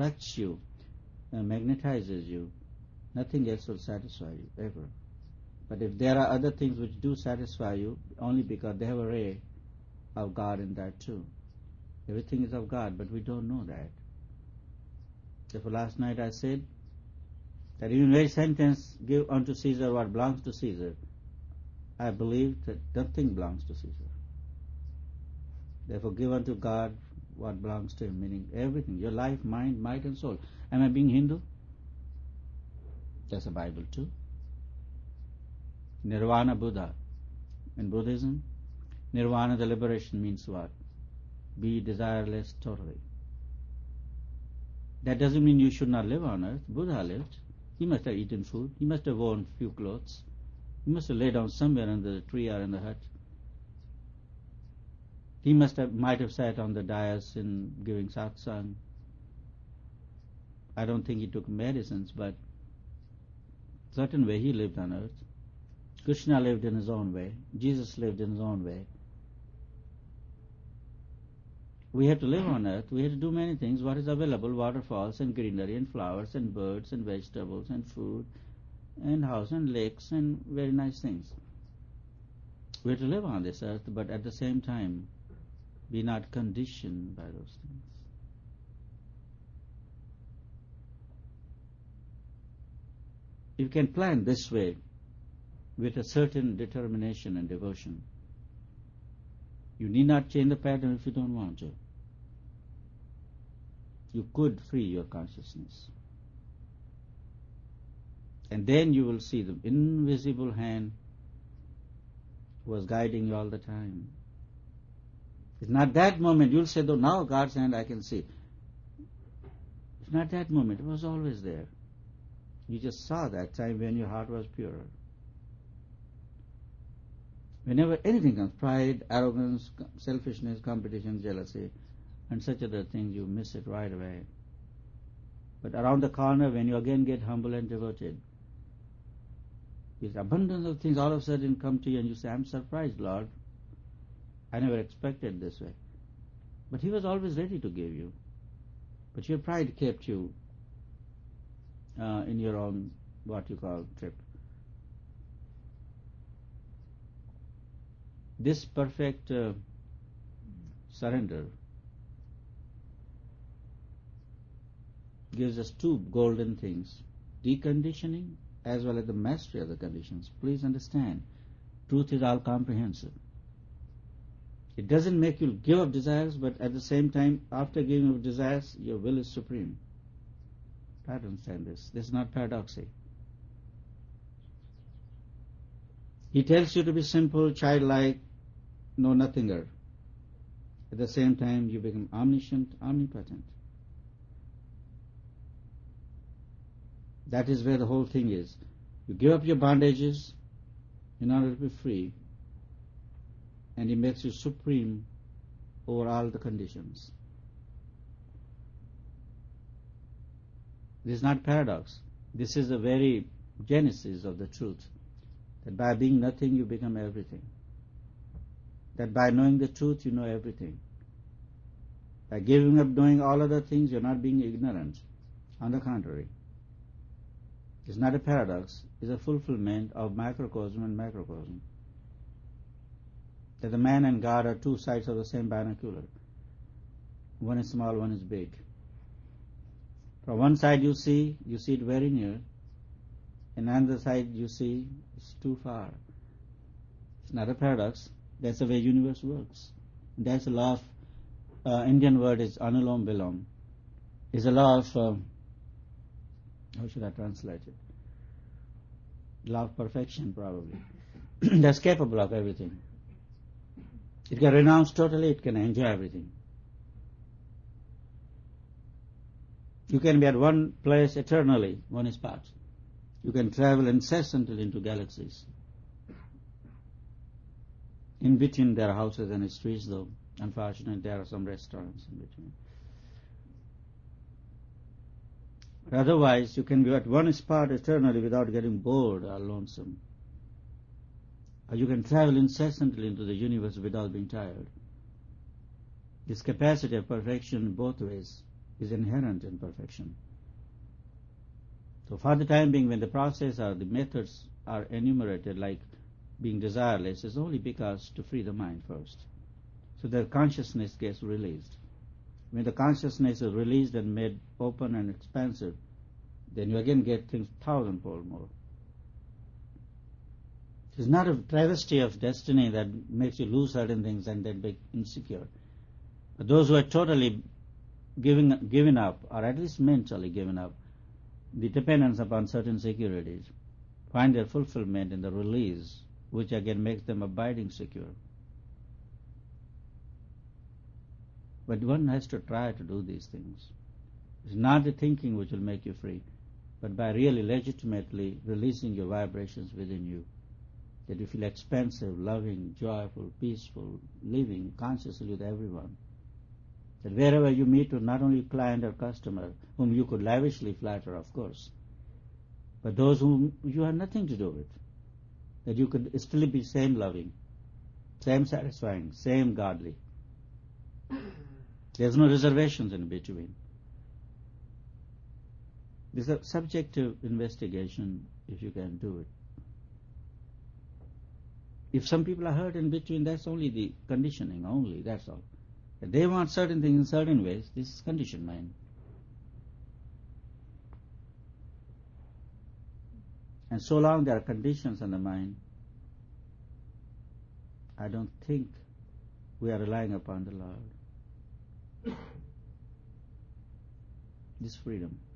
attracts you, magnetizes you, nothing else will satisfy you, ever. But if there are other things which do satisfy you, only because they have a ray of God in that too. Everything is of God, but we don't know that. Therefore last night I said that even very sentence, give unto Caesar what belongs to Caesar, I believe that nothing belongs to Caesar. Therefore give unto God what belongs to him, meaning everything, your life, mind, might and soul. Am I being Hindu? That's a Bible too. Nirvana Buddha. In Buddhism, Nirvana, the liberation, means what? Be desireless totally. That doesn't mean you should not live on earth. Buddha lived. He must have eaten food. He must have worn few clothes. He must have laid down somewhere under the tree or in the hut. He might have sat on the dais in giving satsang. I don't think he took medicines, but certain way he lived on earth. Krishna lived in his own way. Jesus lived in his own way. We have to live on earth. We have to do many things. What is available? Waterfalls and greenery and flowers and birds and vegetables and food and house and lakes and very nice things. We have to live on this earth, but at the same time, be not conditioned by those things. You can plan this way with a certain determination and devotion. You need not change the pattern if you don't want to. You could free your consciousness. And then you will see the invisible hand was guiding you all the time. It's not that moment you'll say, though now God's hand I can see. It's not that moment, it was always there. You just saw that time when your heart was pure. Whenever anything comes, pride, arrogance, selfishness, competition, jealousy, and such other things, you miss it right away. But around the corner, when you again get humble and devoted, this abundance of things all of a sudden come to you and you say, I'm surprised, Lord. I never expected this way. But He was always ready to give you. But your pride kept you in your own, what you call, trip. This perfect surrender gives us two golden things, deconditioning as well as the mastery of the conditions. Please understand, truth is all comprehensive. It doesn't make you give up desires, but at the same time, after giving up desires, your will is supreme. I don't understand this. This is not paradoxic. He tells you to be simple, childlike, know nothinger. At the same time, you become omniscient, omnipotent. That is where the whole thing is. You give up your bondages in order to be free, and He makes you supreme over all the conditions. This is not paradox. This is the very genesis of the truth. That by being nothing, you become everything. That by knowing the truth, you know everything. By giving up knowing all other things, you're not being ignorant. On the contrary. It's not a paradox. It's a fulfillment of microcosm and macrocosm. That the man and God are two sides of the same binocular. One is small, one is big. From one side you see it very near. And on the other side you see it's too far. It's not a paradox. That's the way universe works. And that's the law of, Indian word is anulom vilom. It's a law of, how should I translate it? Law of perfection, probably. That's capable of everything. It can renounce totally, it can enjoy everything. You can be at one place eternally, one spot. You can travel incessantly into galaxies. In between there are houses and streets, though unfortunately there are some restaurants in between. But otherwise you can be at one spot eternally without getting bored or lonesome. Or you can travel incessantly into the universe without being tired. This capacity of perfection both ways is inherent in perfection. So for the time being, when the process or the methods are enumerated like being desireless, is only because to free the mind first. So the consciousness gets released. When the consciousness is released and made open and expansive, then you again get things thousandfold more. It's not a travesty of destiny that makes you lose certain things and then be insecure. But those who are totally given up, or at least mentally given up, the dependence upon certain securities, find their fulfillment in the release, which again makes them abiding secure. But one has to try to do these things. It's not the thinking which will make you free, but by really legitimately releasing your vibrations within you, that you feel expansive, loving, joyful, peaceful, living consciously with everyone. That wherever you meet with not only client or customer, whom you could lavishly flatter, of course, but those whom you have nothing to do with, that you could still be same loving, same satisfying, same godly. There's no reservations in between. This is a subjective investigation, if you can do it. If some people are hurt in between, that's only the conditioning, only, that's all. If they want certain things in certain ways, this is conditioned mind. And so long there are conditions on the mind, I don't think we are relying upon the Lord. This freedom.